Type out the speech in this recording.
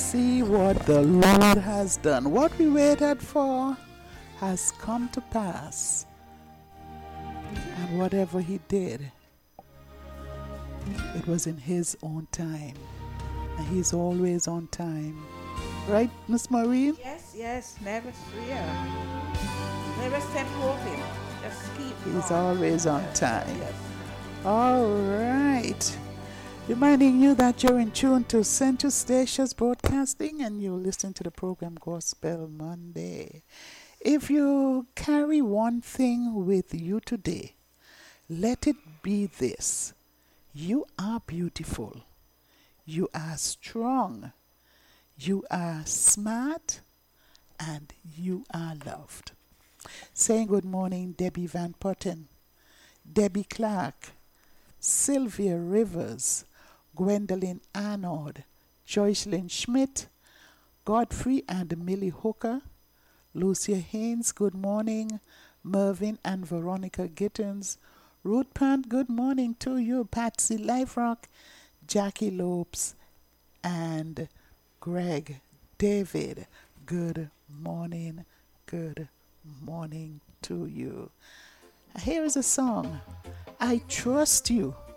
See what the Lord has done. What we waited for has come to pass. And whatever He did, it was in His own time. And He's always on time. Right, Miss Maureen? Yes, never fear. Never step off Him. Just keep He's on. always on Yes, time. yes. All right. Reminding you that you're in tune to Central Stations Broadcasting and you listen to the program Gospel Monday. If you carry one thing with you today, let it be this. You are beautiful. You are strong. You are smart. And you are loved. Saying good morning, Debbie Van Putten, Debbie Clark, Sylvia Rivers, Gwendolyn Arnold, Joycelyn Schmidt, Godfrey and Millie Hooker, Lucia Haynes, good morning, Mervyn and Veronica Gittins, Ruth Pant, good morning to you, Patsy Liferock, Jackie Lopes, and Greg David, good morning to you. Here is a song, I Trust You